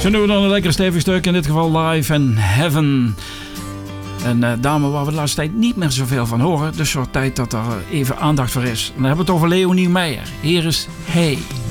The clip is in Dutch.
Zo doen we dan een lekker stevig stuk, in dit geval Live in Heaven. Een dame waar we de laatste tijd niet meer zoveel van horen. Dus wordt tijd dat er even aandacht voor is. Dan hebben we het over Leonie Meijer. Hier is Hey.